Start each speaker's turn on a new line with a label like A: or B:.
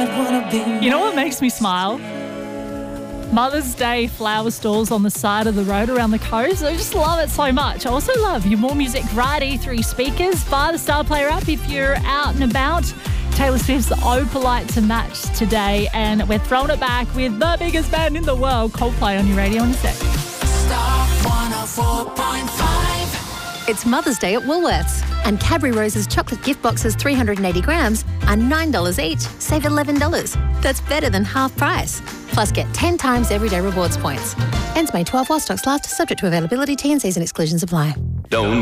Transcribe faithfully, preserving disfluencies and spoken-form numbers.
A: You know what makes me smile? Mother's Day flower stalls on the side of the road around the coast. I just love it so much. I also love your More Music right E three speakers. Fire the Star Player up if you're out and about. Taylor Swift's Opalite to match today, and we're throwing it back with the biggest band in the world, Coldplay, on your radio in a sec.
B: Star one oh four point five.
C: It's Mother's Day at Woolworths, and Cadbury Rose's chocolate gift boxes, three hundred eighty grams, are nine dollars each. Save eleven dollars. That's better than half price. Plus, get ten times everyday rewards points. Ends May twelfth while stocks last, subject to availability, T and Cs and exclusions apply.
D: Don't